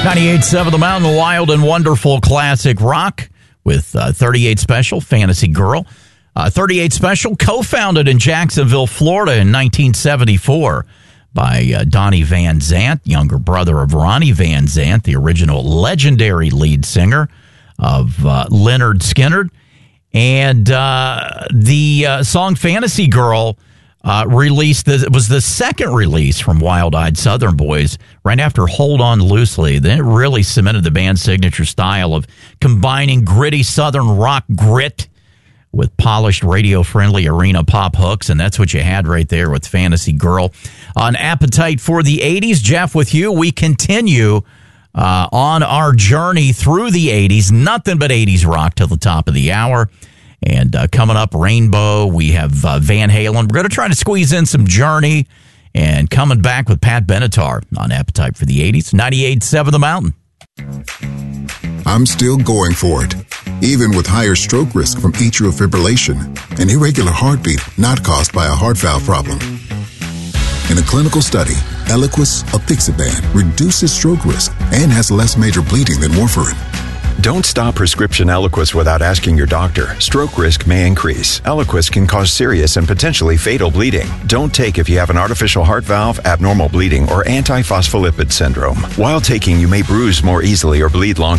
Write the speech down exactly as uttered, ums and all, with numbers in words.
ninety-eight point seven The Mountain, wild and wonderful classic rock with uh, thirty-eight Special, Fantasy Girl. Uh, thirty-eight Special, co-founded in Jacksonville, Florida in nineteen seventy-four by uh, Donnie Van Zant, younger brother of Ronnie Van Zant, the original legendary lead singer of uh, Lynyrd Skynyrd. And uh, the uh, song Fantasy Girl uh, released, the, was the second release from Wild Eyed Southern Boys right after Hold On Loosely. Then it really cemented the band's signature style of combining gritty Southern rock grit with polished radio-friendly arena pop hooks, and that's what you had right there with Fantasy Girl. On Appetite for the eighties, Jeff, with you, we continue uh, on our journey through the eighties. Nothing but eighties rock till the top of the hour. And uh, coming up, Rainbow, we have uh, Van Halen. We're going to try to squeeze in some Journey, and coming back with Pat Benatar on Appetite for the eighties. ninety-eight point seven The Mountain. I'm still going for it, even with higher stroke risk from atrial fibrillation, an irregular heartbeat not caused by a heart valve problem. In a clinical study, Eliquis, apixaban, reduces stroke risk and has less major bleeding than warfarin. Don't stop prescription Eliquis without asking your doctor. Stroke risk may increase. Eliquis can cause serious and potentially fatal bleeding. Don't take if you have an artificial heart valve, abnormal bleeding, or antiphospholipid syndrome. While taking, you may bruise more easily or bleed longer.